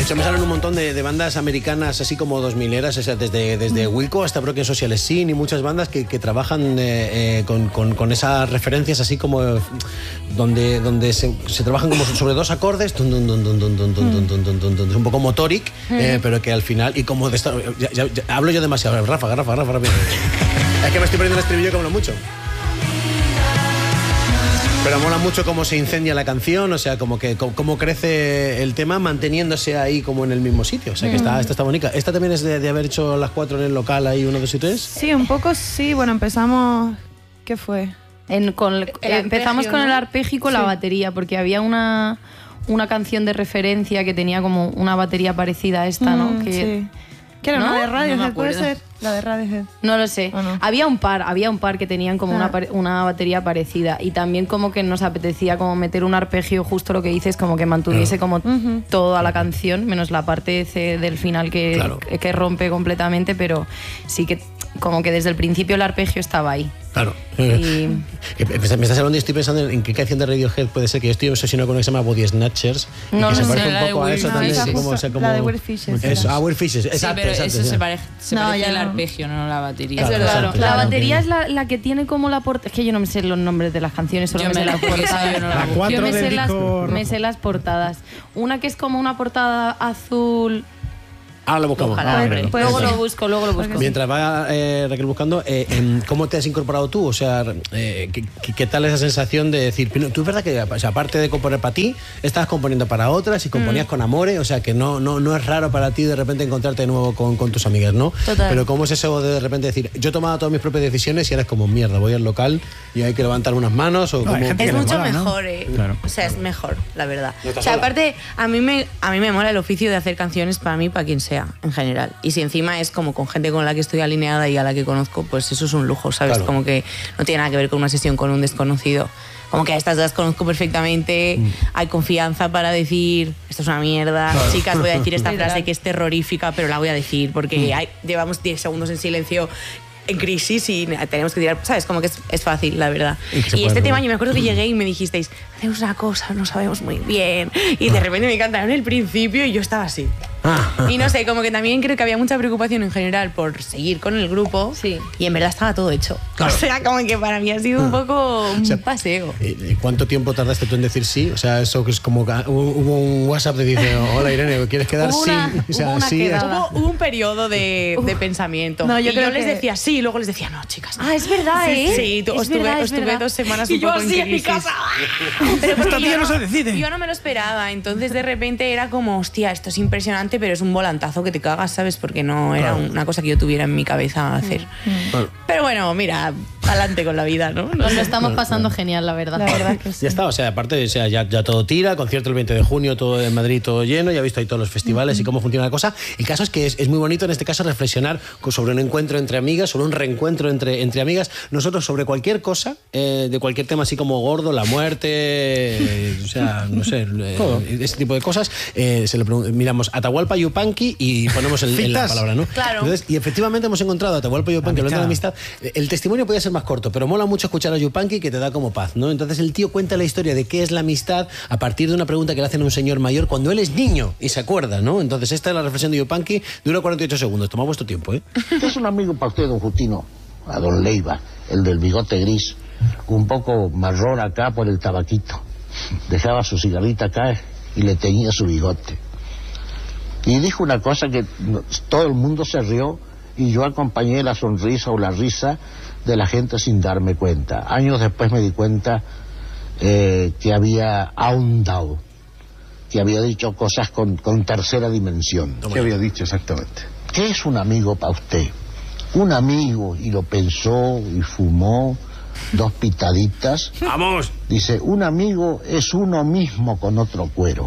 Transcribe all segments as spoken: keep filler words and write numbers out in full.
De hecho, me salen un montón de, de bandas americanas así como dos mileras, o sea, desde, desde Wilco hasta Broken Social Scene y muchas bandas que, que trabajan eh, eh, con, con, con esas referencias así como eh, donde, donde se, se trabajan como sobre dos acordes, dun, dun, dun, dun, dun, dun, dun, dun, dun, dun, dun, un poco motoric, eh, pero que al final, y como de esta, ya, ya, ya, hablo yo demasiado, Rafa, Rafa, Rafa, rápido. Es que me estoy perdiendo el estribillo que hablo mucho. Pero mola mucho cómo se incendia la canción, o sea, como que cómo crece el tema manteniéndose ahí como en el mismo sitio. O sea, que esta, esta está bonita. ¿Esta también es de, de haber hecho las cuatro en el local ahí, uno, dos y tres? Sí, un poco sí. Bueno, empezamos... ¿Qué fue? En, con el, el empezamos arpegio, con ¿no? el arpegio y con sí. la batería, porque había una, una canción de referencia que tenía como una batería parecida a esta, ¿no? Mm, que, sí. ¿Qué era? ¿no? ¿Una de Radiohead puede ser? La de Radiohead. No lo sé. No? Había un par, había un par que tenían como ah. una, una batería parecida y también como que nos apetecía como meter un arpegio, justo lo que dices, como que mantuviese como uh-huh. toda la canción, menos la parte C del final que, claro. que, que rompe completamente, pero sí que como que desde el principio el arpegio estaba ahí. Claro. Y... Me estás hablando y estoy pensando en qué canción de Radiohead puede ser, que yo estoy obsesionado con una que se llama Body Snatchers. No, y que no se sé, parece un poco a eso no, también. Esa, Sí, justo, como, o sea, como, la de Weird Fishes. Eso, ah, Weird Fishes. Exacto, sí, pero exacto, eso ya. se parece, se no, parece ya al no. arpegio, no la batería. Es Claro, verdad. exacto, La claro. batería es la, la que tiene como la portada. Es que yo no me sé los nombres de las canciones, solo yo me sé las portadas. Yo, no la la yo me, sé las, disco me sé las portadas. Una que es como una portada azul. Ah, lo buscamos. Ojalá, Ah, hombre. bueno. Luego Eso. lo busco, luego lo busco. Mientras va eh, Raquel buscando, eh, eh, ¿cómo te has incorporado tú? O sea, eh, ¿qué, qué tal esa sensación de decir, tú es verdad que o sea, aparte de componer para ti, estabas componiendo para otras y componías mm. con amores, o sea, que no, no, no es raro para ti de repente encontrarte de nuevo con, con tus amigas, ¿no? Total. Pero ¿cómo es eso de de repente decir, yo he tomado todas mis propias decisiones y ahora es como, mierda, voy al local y hay que levantar unas manos? O No, como... hay gente Es que le mucho mola, ¿no? mejor, ¿eh? Claro. O sea, es mejor, la verdad. ¿No O sea, sola? aparte, a mí, me, a mí me mola el oficio de hacer canciones para mí, para quien sea, en general. Y si encima es como con gente con la que estoy alineada y a la que conozco, pues eso es un lujo, ¿sabes? Claro. Como que no tiene nada que ver con una sesión con un desconocido. Como que a estas dos conozco perfectamente, mm. hay confianza para decir, esto es una mierda, claro. chicas, voy a decir esta frase que es terrorífica, pero la voy a decir porque mm. hay, llevamos diez segundos en silencio en crisis y tenemos que tirar, ¿sabes? Como que es, es fácil, la verdad. Y, y este tema, yo me acuerdo que llegué y me dijisteis, hacemos una cosa, no sabemos muy bien. Y de repente me cantaron el principio y yo estaba así. Y no sé, como que también creo que había mucha preocupación en general por seguir con el grupo. Sí. Y en verdad estaba todo hecho. Claro. O sea, como que para mí ha sido un poco un o sea, paseo. ¿Cuánto tiempo tardaste tú en decir sí? O sea, eso que es como hubo un WhatsApp de dice, hola Irene, ¿quieres quedar? Hubo una, sí. O sea, hubo una sí. quedada. Hubo, hubo un periodo de, de pensamiento. No, yo y creo yo les que... decía sí, y luego les decía no, chicas. No. Ah, es verdad, ¿eh? Sí, sí tú, es estuve, verdad, es estuve verdad. dos semanas y un yo poco así en en mi crisis. casa. Pero Esta tía yo no se decide. Yo no me lo esperaba, entonces de repente era como, hostia, esto es impresionante, pero es un volantazo que te cagas, ¿sabes? Porque no era claro. una cosa que yo tuviera en mi cabeza hacer. Mm. Claro. Pero bueno, mira, adelante con la vida, ¿no? Nos lo estamos pasando genial, la verdad. La verdad que sí. Ya está, o sea, aparte, o sea, ya, ya todo tira, concierto el veinte de junio, todo en Madrid, todo lleno, ya he visto ahí todos los festivales mm-hmm. y cómo funciona la cosa. El caso es que es, es muy bonito en este caso reflexionar sobre un encuentro entre amigas, sobre un reencuentro entre, entre amigas. Nosotros sobre cualquier cosa, eh, de cualquier tema así como gordo, la muerte, eh, o sea, no sé, eh, ese tipo de cosas, eh, se le miramos Atahualpa Yupanqui y ponemos el, en la palabra, ¿no? Claro. Entonces, y efectivamente hemos encontrado a Atahualpa Yupanqui hablando de amistad. El testimonio podía ser más corto, pero mola mucho escuchar a Yupanqui que te da como paz, ¿no? Entonces el tío cuenta la historia de qué es la amistad a partir de una pregunta que le hacen a un señor mayor cuando él es niño y se acuerda, ¿no? Entonces esta es la reflexión de Yupanqui, dura cuarenta y ocho segundos, toma vuestro tiempo, ¿eh? ¿Qué es un amigo para usted, don Justino? A don Leiva, el del bigote gris, un poco marrón acá por el tabaquito. Dejaba su cigarrita acá y le teñía su bigote. Y dijo una cosa que todo el mundo se rió y yo acompañé la sonrisa o la risa de la gente sin darme cuenta. Años después me di cuenta eh, que había ahondado, que había dicho cosas con, con tercera dimensión. ¿Qué había dicho exactamente? ¿Qué es un amigo para usted? Un amigo, y lo pensó y fumó dos pitaditas. ¡Vamos! Dice, un amigo es uno mismo con otro cuero.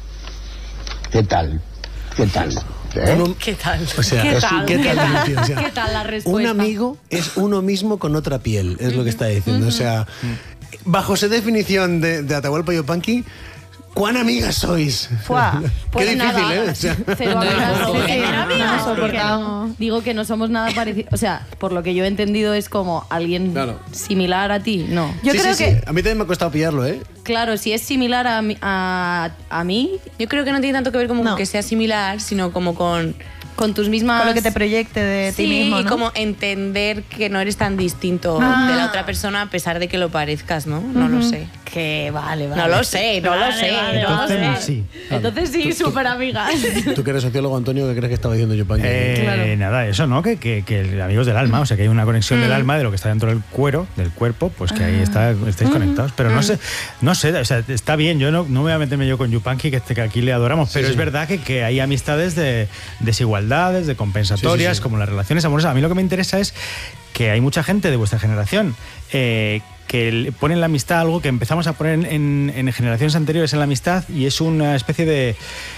¿Qué tal? ¿Qué tal? ¿Eh? Uno, ¿Qué tal? O sea, ¿Qué es, tal? ¿qué ¿Qué tal, tal? tío? O sea, ¿Qué tal la respuesta? un amigo es uno mismo con otra piel, es lo que está diciendo. O sea, bajo esa definición de, de Atahualpa Yupanqui, ¿Cuán amigas sois? Fuá. Pues Qué difícil, nada, ¿eh? O sea, cero amigas, no, sí, no, sí, no, no, no, no, soportamos. no. Digo que no somos nada parecidos. O sea, por lo que yo he entendido es como alguien Claro. similar a ti, no. Yo sí, creo sí, que... sí. A mí también me ha costado pillarlo, ¿eh? Claro, si es similar a, mi- a, a mí, Yo creo que no tiene tanto que ver como No. que sea similar, sino como con... con tus mismas... Con lo que te proyecte de ti Sí, mismo, y ¿no? como entender que no eres tan distinto Ah. de la otra persona a pesar de que lo parezcas, ¿no? No lo sé. Que vale, vale. No lo sé, no lo Vale, sé. vale, no lo vale. sé. Entonces, sí. claro. Entonces sí, súper amigas. Tú que eres sociólogo, Antonio, ¿qué crees que estaba diciendo yo, Paño? Eh, Claro. Nada, eso, ¿no? Que, que, que amigos del alma, o sea, que hay una conexión del alma de lo que está dentro del cuero, del cuerpo, pues que ahí está, estáis conectados. Pero no sé, no sé, o sea, está bien, yo no, no voy a meterme yo con Yupanqui, que, este, que aquí le adoramos, pero sí. es verdad que, que hay amistades de desigualdades, de compensatorias, Sí, sí, sí. como las relaciones amorosas. A mí lo que me interesa es que hay mucha gente de vuestra generación eh, que le ponen la amistad algo que empezamos a poner en, en generaciones anteriores en la amistad y es una especie de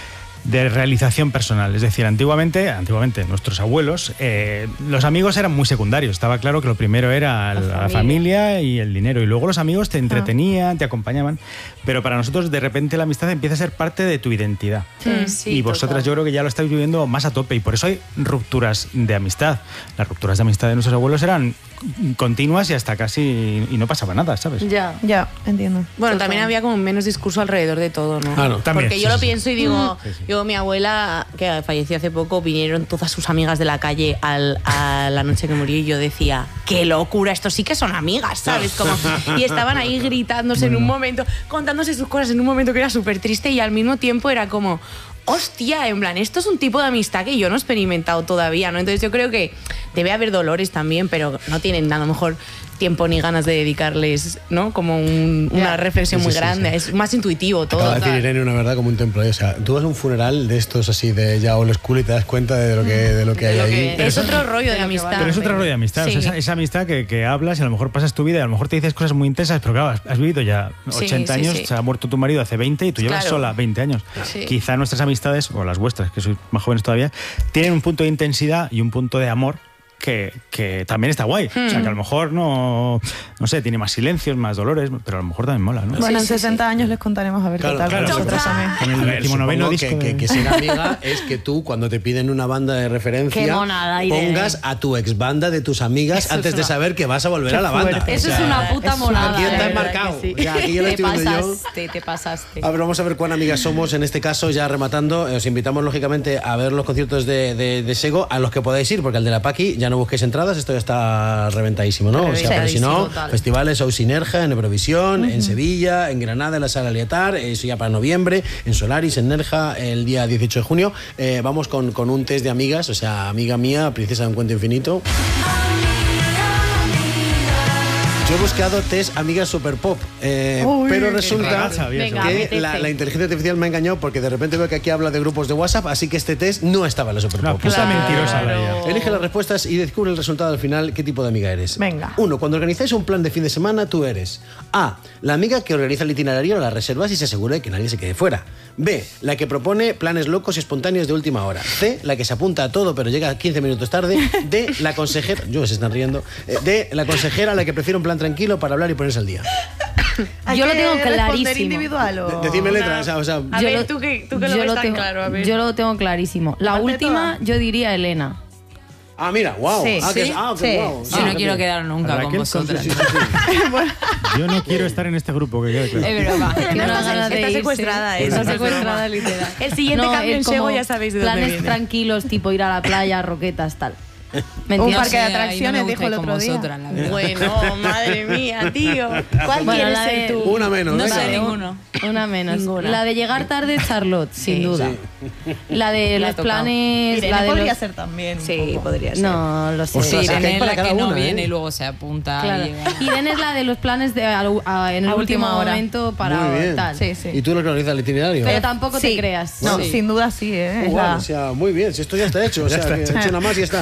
de realización personal. Es decir, antiguamente, antiguamente nuestros abuelos, eh, los amigos eran muy secundarios. Estaba claro que lo primero era la, la familia. familia y el dinero. Y luego los amigos te entretenían, te acompañaban. Pero para nosotros, de repente, la amistad empieza a ser parte de tu identidad. Sí, sí, y vosotras total. yo creo que ya lo estáis viviendo más a tope. Y por eso hay rupturas de amistad. Las rupturas de amistad de nuestros abuelos eran continuas y hasta casi... y no pasaba nada, ¿sabes? Ya. Ya, entiendo. Bueno, Total. también había como menos discurso alrededor de todo, ¿no? Ah, no. También, Porque sí, yo lo sí, sí. pienso y digo, yo, mi abuela, que falleció hace poco, vinieron todas sus amigas de la calle al- a la noche que murió y yo decía, qué locura, estos sí que son amigas, ¿sabes? Como, y estaban ahí gritándose en un momento, contándose sus cosas en un momento que era súper triste y al mismo tiempo era como... Hostia, en plan, esto es un tipo de amistad que yo no he experimentado todavía, ¿no? Entonces yo creo que debe haber dolores también, pero no tienen a lo mejor tiempo ni ganas de dedicarles, ¿no? Como un- una Ya. reflexión Sí, muy sí, sí, grande, sí. es más intuitivo todo. Acaba de decir Irene una verdad como un templo. ¿eh? O sea, tú vas a un funeral de estos así de ya old school y te das cuenta de lo que, de lo que hay lo ahí. que- Pero es eso- otro rollo de de lo que amistad. vale. Pero es otro rollo de amistad, Sí. o sea, esa, esa amistad que, que hablas y a lo mejor pasas tu vida y a lo mejor te dices cosas muy intensas, pero claro, has, has vivido ya Sí, ochenta sí, años, sí. se ha muerto tu marido hace veinte y tú llevas Claro. sola veinte años. Sí. Quizá nuestras amistades, o las vuestras, que sois más jóvenes todavía, tienen un punto de intensidad y un punto de amor que, que también está guay. O sea, que a lo mejor no, no sé, tiene más silencios, más dolores, pero a lo mejor también mola, ¿no? Bueno, en sí, sesenta años les contaremos a ver Claro, qué tal. claro, Nosotras claro. también. Con A el ver, decimonoveno supongo disco que, de- que, que ser amiga es que tú, cuando te piden una banda de referencia, Qué monada, Irene. pongas a tu ex banda de tus amigas Eso antes es de una- saber que vas a volver Qué a la banda. fuerte. Eso O es sea, una puta es una- monada. aquí está de verdad enmarcado. que sí. O sea, aquí ya lo Te estoy viendo yo. pasaste, te pasaste. A ver, vamos a ver cuán amigas somos en este caso, ya rematando. eh, Os invitamos, lógicamente, a ver los conciertos de, de, de Sego, a los que podáis ir, porque al de la Paqui ya no busquéis entradas, esto ya está reventadísimo, ¿no? O sea, pero si no, Reventadísimo, total. festivales o Sinergia, en Eurovisión, en Sevilla, en Granada, en la Sala Lietar, eso ya para noviembre, en Solaris, en Nerja, el día dieciocho de junio. Eh, vamos con, con un test de amigas, o sea, amiga mía, princesa de un cuento infinito. Yo he buscado test amigas super pop, eh, Uy, pero qué resulta raraza, bien, Venga, que apetece. la, la inteligencia artificial me ha engañado porque de repente veo que aquí habla de grupos de WhatsApp, así que este test no estaba en la super Una pop. puta Claro. mentirosa la ella. Elige las respuestas y descubre el resultado al final. ¿Qué tipo de amiga eres? Venga. Uno, cuando organizáis un plan de fin de semana, tú eres A, la amiga que organiza el itinerario, las reservas y se asegura de que nadie se quede fuera. B, la que propone planes locos y espontáneos de última hora. C, la que se apunta a todo pero llega quince minutos tarde. D, la consejera... Yo, se están riendo. Eh, D, la consejera, la que prefiere un plan tranquilo para hablar y ponerse al día. ¿Hay Yo lo que tengo responder clarísimo. individual o...? De- Decidme letras, o sea, o sea, A Yo ver, lo- tú que, tú que lo yo ves tan tengo, claro, a ver. Yo lo tengo clarísimo. La Aparte de última, todas. yo diría Elena. Ah, mira, wow. Sí. Ah, que, ¿Sí? ah, qué Sí. guau. Yo Yo Ah, no qué quiero bien. quedar nunca con Raquel, vosotras. Sí, sí, sí, sí. Yo no quiero estar en este grupo, que quede claro. Es broma. Qué No, ganas está de irse. secuestrada, ¿eh? Está Eso es secuestrada, broma. literal. El siguiente cambio es en como Sego ya sabéis de dónde planes viene. tranquilos, tipo ir a la playa, roquetas, tal. ¿Me Un entiendes? parque de ahí no me atracciones, gusta dijo ir el con otro día. vosotras, la verdad. Bueno, madre mía, tío. ¿Cuál Bueno, quieres la ser de- tú? Una menos, No venga. sé ninguno. Una menos. Ninguna. La de llegar tarde, Charlotte, sin Sí, duda. La de La ha los tocado. planes. Irene la de podría los- ser también. un Sí, poco. podría ser. No, lo sé. Ostras, Sí, o sea, que hay Irene es para la cada que no una, viene ¿eh? y luego se apunta. Claro. Y lleva- Irene es la de los planes de, al- a- en el A último última hora. momento para Muy bien. tal. Sí, sí. ¿Y tú lo que organizas el itinerario? Pero tampoco Sí. te creas. No, Sí. sin duda sí, ¿eh? Es Bueno, la- o sea, muy bien, si esto ya está hecho, o sea, está que he hecho. hecho una más y ya está.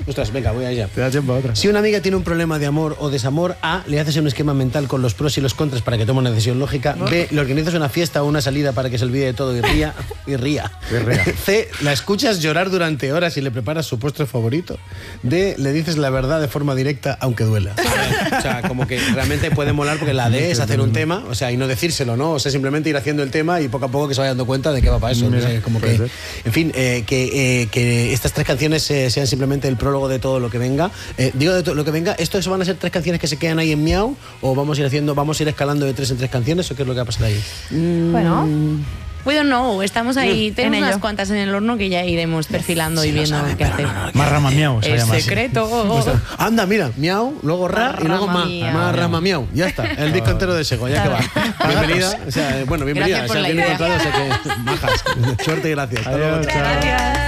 Ostras, venga, voy allá. Te da tiempo a otra. Si una amiga tiene un problema de amor o desamor, A, le haces un esquema mental con los pros y los contras para que tome una decisión lógica. B, le organizas una fiesta o una salida para que se olvide de todo y ría. Y ría. Y ría. C, la escuchas llorar durante horas y le preparas su postre favorito. D, le dices la verdad de forma directa, aunque duela. A ver, o sea, como que realmente puede molar porque la D es hacer un tema, o sea, y no decírselo, ¿no? O sea, simplemente ir haciendo el tema y poco a poco que se vaya dando cuenta de que va para eso. Mira, ¿no? O sea, como que, ser. en fin, eh, que, eh, que estas tres canciones eh, sean simplemente el prólogo de todo lo que venga. Eh, digo de todo lo que venga, ¿esto van a ser tres canciones que se quedan ahí en Miau? ¿O vamos a ir haciendo, vamos a ir escalando de tres en tres canciones? ¿O qué es lo que va a pasar ahí? Mm, Bueno. We don't know, estamos ahí, Mm, tenemos en unas ello. cuantas en el horno que ya iremos perfilando y viendo qué hacer. Más rama miau, se Es llama así. secreto. Anda, mira, Miau, luego Ra y luego Rama Ma, Miau. Ma, Rama, Miau. Ya está, el disco entero de Sego, ya que va. Bienvenida, o sea, bueno, bienvenida. Gracias por o sea, la bien idea. encontrado, o sea que, majas. Suerte y gracias. Hasta luego. Adiós, chao. Gracias.